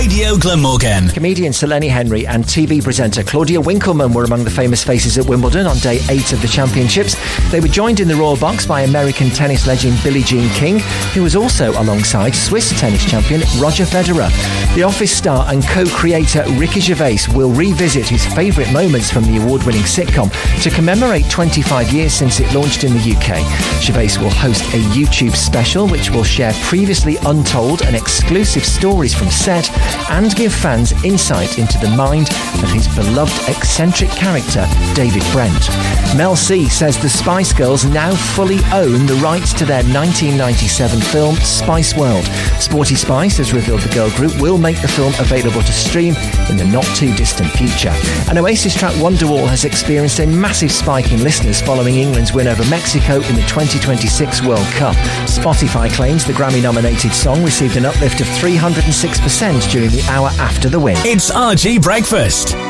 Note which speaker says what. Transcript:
Speaker 1: Radio Glamorgan.
Speaker 2: Comedian Selene Henry and TV presenter Claudia Winkleman were among the famous faces at Wimbledon on day 8 of the championships. They were joined in the royal box by American tennis legend Billie Jean King, who was also alongside Swiss tennis champion Roger Federer. The Office star and co-creator Ricky Gervais will revisit his favourite moments from the award-winning sitcom to commemorate 25 years since it launched in the UK. Gervais will host a YouTube special which will share previously untold and exclusive stories from set and give fans insight into the mind of his beloved eccentric character David Brent. Mel C says the Spice Girls now fully own the rights to their 1997 film Spice World. Sporty Spice has revealed the girl group will make the film available to stream in the not too distant future. And Oasis track Wonderwall has experienced a massive spike in listeners following England's win over Mexico in the 2026 World Cup. Spotify claims the Grammy-nominated song received an uplift of 306% during the hour after the win.
Speaker 1: It's RG Breakfast